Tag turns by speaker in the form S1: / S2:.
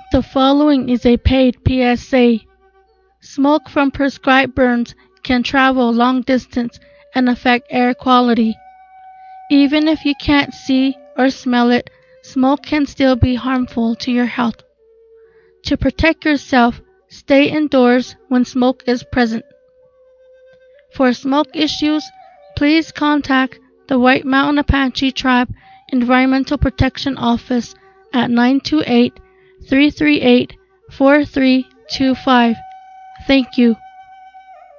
S1: The following is a paid PSA. Smoke from prescribed burns can travel long distance and affect air quality. Even if you can't see or smell it, smoke can still be harmful to your health. To protect yourself, stay indoors when smoke is present. For smoke issues, please contact the White Mountain Apache Tribe Environmental Protection Office at 928-338-4325. Thank you.